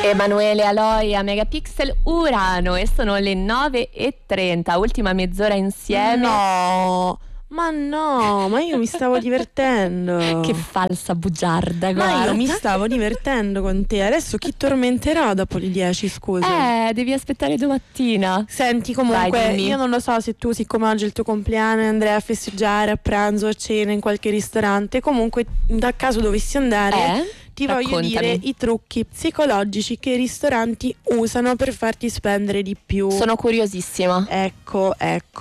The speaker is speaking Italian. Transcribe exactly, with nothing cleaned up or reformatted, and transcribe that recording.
Emanuele Aloy a Megapixel Urano e sono le nove e trenta, ultima mezz'ora insieme. No, ma no, ma io mi stavo divertendo. Che falsa bugiarda, guarda. Ma io mi stavo divertendo con te. Adesso chi tormenterà dopo le dieci, scusa? Eh, devi aspettare domattina. Senti, comunque, Vai, dimmi. io non lo so se tu, siccome oggi è il tuo compleanno, andrai a festeggiare a pranzo, a cena, in qualche ristorante. Comunque, da caso dovessi andare, Eh? ti voglio Raccontami. dire i trucchi psicologici che i ristoranti usano per farti spendere di più. Sono curiosissima. Ecco, ecco.